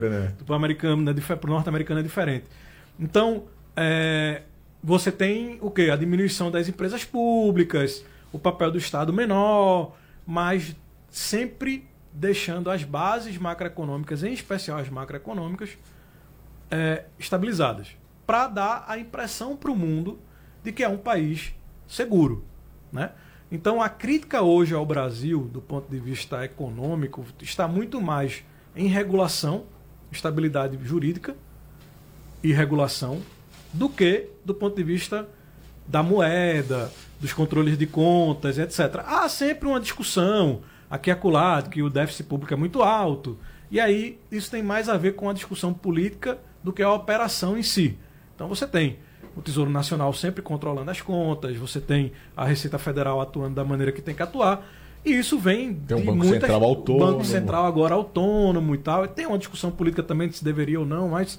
Para o americano, né, para o norte-americano é diferente. Então, você tem o quê? A diminuição das empresas públicas, o papel do Estado menor, mas sempre deixando as bases macroeconômicas, em especial as macroeconômicas, estabilizadas, para dar a impressão para o mundo de que é um país seguro, né? Então, a crítica hoje ao Brasil, do ponto de vista econômico, está muito mais em regulação, estabilidade jurídica e regulação, do que do ponto de vista da moeda, dos controles de contas, etc. Há sempre uma discussão aqui e acolá, que o déficit público é muito alto, e aí isso tem mais a ver com a discussão política do que a operação em si. Então você tem o Tesouro Nacional sempre controlando as contas, você tem a Receita Federal atuando da maneira que tem que atuar, e isso vem tem um Banco Central autônomo. Banco Central agora autônomo e tal. Tem uma discussão política também de se deveria ou não, mas,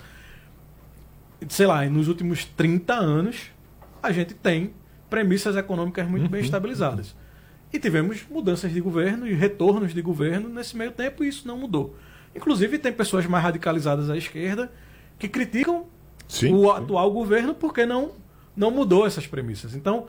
sei lá, nos últimos 30 anos, a gente tem premissas econômicas muito bem estabilizadas. E tivemos mudanças de governo e retornos de governo nesse meio tempo, e isso não mudou. Inclusive, tem pessoas mais radicalizadas à esquerda que criticam atual governo porque não mudou essas premissas. Então,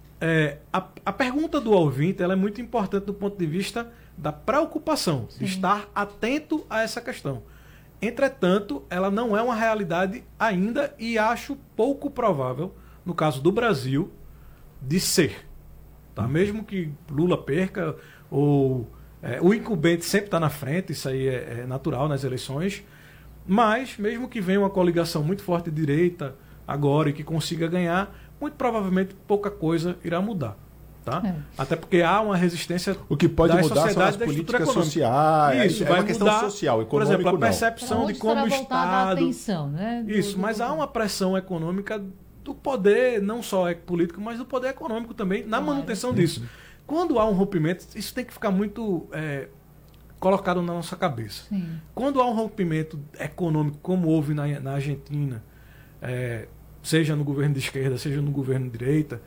a pergunta do ouvinte ela é muito importante do ponto de vista da preocupação, de estar atento a essa questão. Entretanto, ela não é uma realidade ainda, e acho pouco provável, no caso do Brasil, de ser. Tá? Mesmo que Lula perca, ou o incumbente sempre está na frente, isso aí é natural nas eleições, mas mesmo que venha uma coligação muito forte de direita agora e que consiga ganhar, muito provavelmente pouca coisa irá mudar. Tá? Até porque há uma resistência o que pode mudar são as políticas sociais. Isso, vai uma questão mudar, social, econômico, por exemplo, a percepção de como o Estado... atenção, né? Isso, mas há uma pressão econômica do poder, não só político, mas do poder econômico também, na manutenção disso. Quando há um rompimento, isso tem que ficar muito colocado na nossa cabeça. Sim. Quando há um rompimento econômico, como houve na Argentina, seja no governo de esquerda, seja no governo de direita,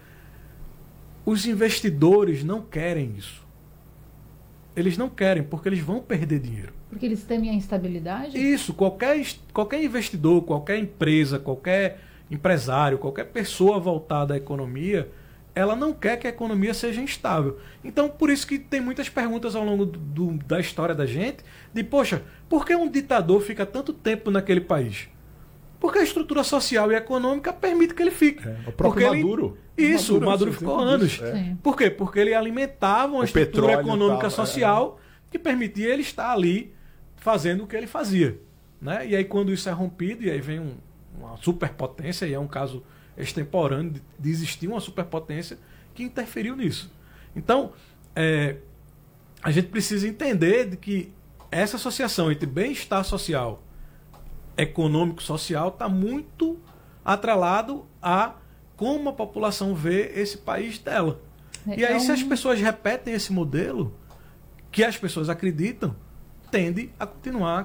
os investidores não querem isso. Eles não querem, porque eles vão perder dinheiro. Porque eles temem a instabilidade? Isso, qualquer investidor, qualquer empresa, qualquer empresário, qualquer pessoa voltada à economia, ela não quer que a economia seja instável. Então, por isso que tem muitas perguntas ao longo da história da gente, de, poxa, por que um ditador fica tanto tempo naquele país? Porque a estrutura social e econômica permite que ele fique. O próprio Maduro. O Maduro ficou anos. Por quê? Porque ele alimentava uma estrutura econômica social que permitia ele estar ali fazendo o que ele fazia. Né? E aí, quando isso é rompido, e aí vem uma superpotência, e é um caso extemporâneo de existir uma superpotência que interferiu nisso. Então, a gente precisa entender de que essa associação entre bem-estar social, econômico-social, está muito atrelado a como a população vê esse país dela. E aí, se as pessoas repetem esse modelo, que as pessoas acreditam, tende a continuar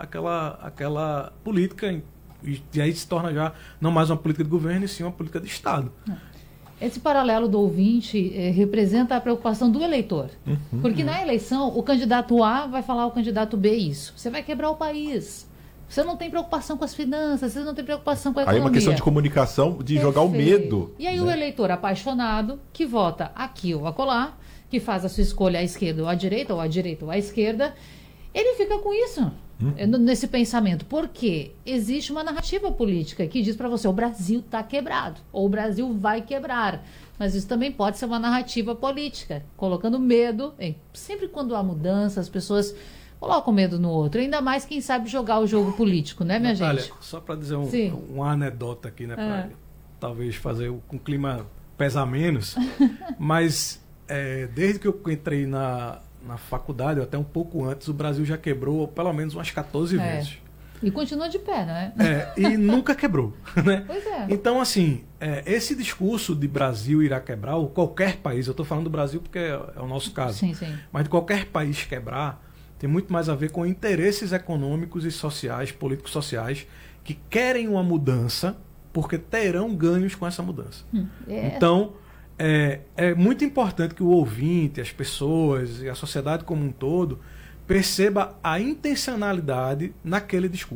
aquela política, e aí se torna já não mais uma política de governo, e sim uma política de Estado. Esse paralelo do ouvinte representa a preocupação do eleitor. Porque na eleição, o candidato A vai falar ao candidato B isso. Você vai quebrar o país. Você não tem preocupação com as finanças, você não tem preocupação com a economia. Aí é uma questão de comunicação, de jogar o medo. E aí o eleitor apaixonado, que vota aqui ou acolá, que faz a sua escolha à esquerda ou à direita, ou à direita ou à esquerda, ele fica com isso, nesse pensamento. Porque existe uma narrativa política que diz para você, o Brasil está quebrado, ou o Brasil vai quebrar. Mas isso também pode ser uma narrativa política, colocando medo. Sempre quando há mudança, as pessoas colocam medo no outro. Ainda mais quem sabe jogar o jogo político, né, minha gente? Só para dizer uma anedota aqui, né, para talvez fazer com o clima pesar menos, mas desde que eu entrei na faculdade, até um pouco antes, o Brasil já quebrou pelo menos umas 14 vezes. E continua de pé, né? E nunca quebrou. Né? Pois é. Então, assim, esse discurso de Brasil irá quebrar, ou qualquer país, eu estou falando do Brasil porque é o nosso caso, sim, sim. Mas de qualquer país quebrar, tem muito mais a ver com interesses econômicos e sociais, políticos sociais, que querem uma mudança porque terão ganhos com essa mudança. Então, é muito importante que o ouvinte, as pessoas e a sociedade como um todo perceba a intencionalidade naquele discurso.